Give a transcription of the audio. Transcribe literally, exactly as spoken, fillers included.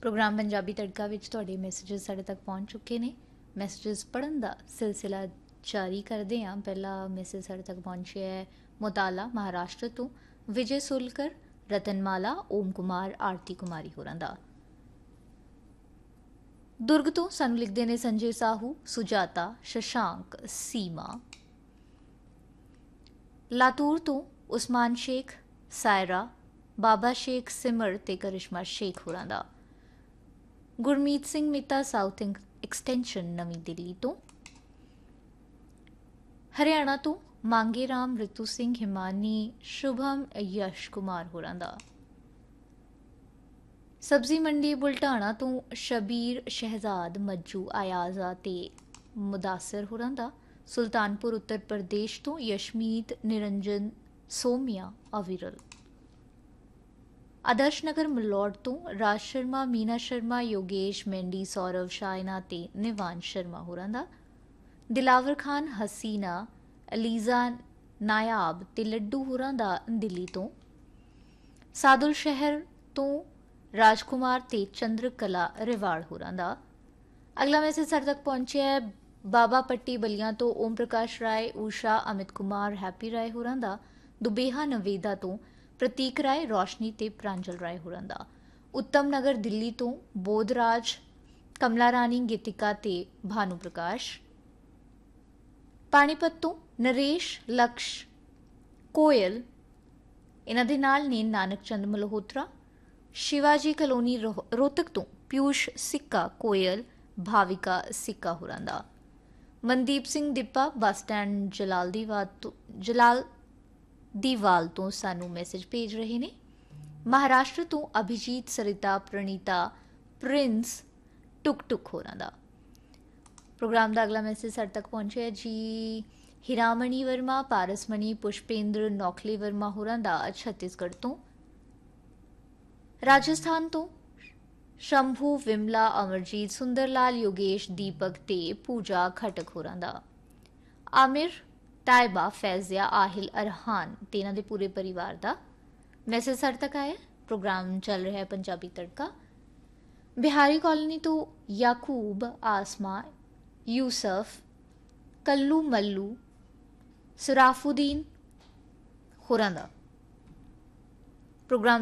Programme Punjabi तड़का विच तुहाडे messages साढ़े तक पहुँच चुके ने। मैसेजेस पढ़न दा सिलसिला जारी करदे हां। पहला मैसेज साढ़े तक पहुँचेआ है मोताला महाराष्ट्र तो विजय सुलकर, रतनमाला, ओम कुमार, आरती कुमारी होरां दा। दुर्ग तो सानू लिखते ने संजय साहू, सुजाता, शशांक, सीमा। लातूर तो उस्मान शेख, सायरा, बाबा शेख सिमर ते करिश्मा शेख होरां दा। गुरमीत सिंह मित्ता साउथ एक्सटेंशन नवी दिल्ली तो। हरियाणा तो मांगे राम, रितु सिंह, हिमानी, शुभम, यश कुमार होरां दा। सब्जी मंडी बुल्टाना तो शबीर, शहजाद, मज्जू, आयाजा ते मुदासिर होरां दा। सुल्तानपुर उत्तर प्रदेश तो यशमीत, निरंजन, सोमिया, अविरल। आदर्श नगर मलौट तो राज शर्मा, मीना शर्मा, योगेश, मेंडी, सौरव, शायना ते निवान शर्मा होरां दा। दिलावर खान, हसीना, अलीजा नायाब ते लड्डू होरां दा दिल्ली तो। सादुल शहर तो राजकुमार ते चंद्रकला रिवाड़ होरां दा। अगला मैसेज साढ़े तक पहुंचे है बाबा पट्टी बलियां तो ओम प्रकाश राय, उषा, अमित कुमार, हैप्पी राय होरां दा। दुबेहा नवेदा तो प्रतीक राय, रोशनी ते प्रांजल राय होरां दा। उत्तम नगर दिल्ली तो बोधराज, कमला रानी, गीतिका ते भानु प्रकाश। पानीपत तो नरेश, लक्ष, कोयल, इन्हां दे नाल ने नानक चंद मल्होत्रा। शिवाजी कलोनी रोहतक तो पीयूष सिक्का, कोयल, भाविका सिक्का होरां दा। मनदीप सिंह दिप्पा बस स्टैंड जलाल दीवाल तो जलाल दीवाल तो सानू मैसेज भेज रहे ने। महाराष्ट्र तो अभिजीत, सरिता, प्रणीता, प्रिंस, टुक टुक होरां दा। प्रोग्राम का अगला मैसेज साढ़े तक पहुंचे है जी हीरामणी वर्मा, पारसमणी, पुष्पेंद्र, नौखली वर्मा होरां दा छत्तीसगढ़ तो। राजस्थान तो शंभू, विमला, अमरजीत, सुंदरलाल, योगेश, दीपक ते पूजा खटक होरां दा। आमिर, तायबा, फैजिया, आहिल, अरहान ते इन्हां दे पूरे परिवार दा मैसेज साढ़े तक आया। प्रोग्राम चल रहा है पंजाबी तड़का। बिहारी कॉलोनी तो याकूब, आसमा, यूसफ, कल्लू मल्लू, सराफुद्दीन होरां दा। प्रोग्राम